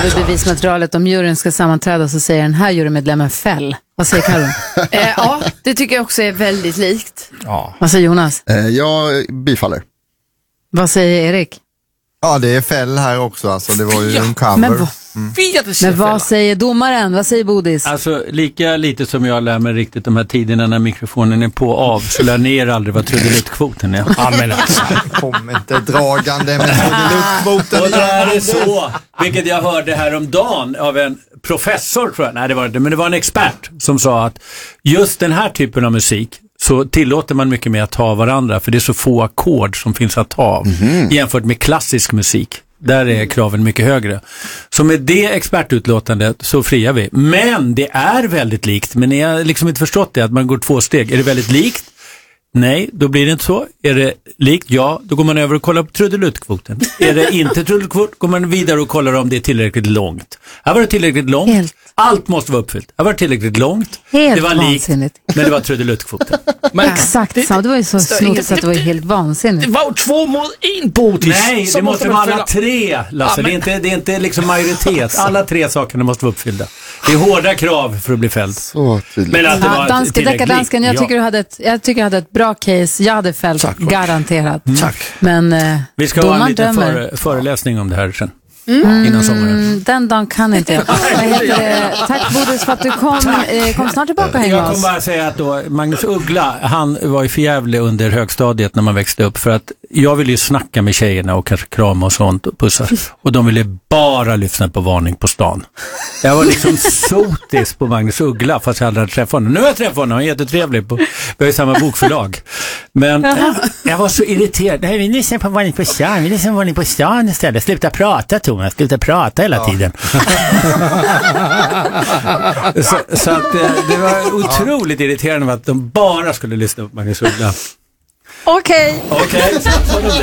har vi bevismaterialet. Om juryn ska sammanträda så säger den här jurymedlemmen fäll. Vad säger Karin? Ja, det tycker jag också är väldigt likt. Ja. Vad säger Jonas? Jag bifaller. Vad säger Erik? Ja, det är fäll här också. Alltså, det var ju en cover. Men vad säger domaren? Vad säger Bodis? Alltså, lika lite som jag lär mig riktigt de här tiderna när mikrofonen är på och av, så lär ner aldrig vad trudeluttkvoten är. Ja, men alltså. Kom inte dragande med trudeluttkvoten. Och det är så, vilket jag hörde häromdagen av en professor, tror jag. Nej, det var inte, men det var en expert som sa att just den här typen av musik så tillåter man mycket mer att ta av varandra, för det är så få ackord som finns att ta av jämfört med klassisk musik. Där är kraven mycket högre. Så med det expertutlåtandet så friar vi. Men det är väldigt likt. Men ni har liksom inte förstått det, att man går 2 steg. Är det väldigt likt? Nej, då blir det inte så. Är det likt? Ja, då går man över och kollar på trudeluttkvoten. Är det inte trudeluttkvot, går man vidare och kollar om det är tillräckligt långt. Här var det tillräckligt långt. Helt. Allt måste vara uppfyllt. Här var det tillräckligt långt. Helt det var likt, vansinnigt. men det var trudeluttkvoten. Exakt samma. Det var ju så snott så att det var helt vansinnigt. Det var 2 mot 1, Bodis. Nej, det måste vara alla 3, Lasse. Ja, men... det är inte liksom majoritet. Alla 3 sakerna måste vara uppfyllda. Det är hårda krav för att bli fälld. Så tydligt. Men att det var Dansken, jag tycker du hade ett bra case. Jag hade fällt, garanterat. Tack. Men vi ska ha en liten föreläsning om det här sen. Innan sommaren. Den dagen kan inte jag. Tack Bodis för att du kom snart tillbaka och häng med oss. Jag kommer bara säga att då, Magnus Uggla, han var ju förjävlig under högstadiet när man växte upp, för att jag ville ju snacka med tjejerna och kanske krama och sånt och pussa, och de ville bara lyssna på Varning på stan. Jag var liksom sotis på Magnus Uggla fast jag aldrig hade träffat honom. Nu har jag träffat honom, han är jättetrevlig, vi har ju samma bokförlag. Men jag var så irriterad. Nej, vi lyssnar på Varning på stan, vi lyssnar på Varning på stan istället. Sluta prata, Thomas, sluta prata hela tiden. så att det var otroligt irriterande att de bara skulle lyssna på Magnus Uggla. Okej.